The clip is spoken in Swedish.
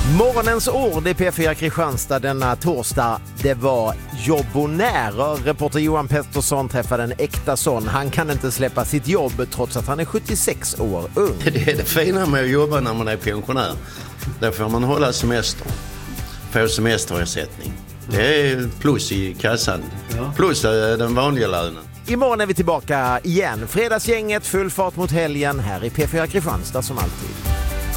Morgonens ord i P4 Kristianstad denna torsdag, det var jobbonärer. Reporter Johan Pettersson träffade en äkta sån. Han kan inte släppa sitt jobb trots att han är 76 år ung. Det är det fina med att jobba när man är pensionär. Där får man hålla semester. Få semesterersättning. Det är plus i kassan. Plus den vanliga lönen. Imorgon är vi tillbaka igen. Fredagsgänget, full fart mot helgen här i P4 Kristianstad som alltid.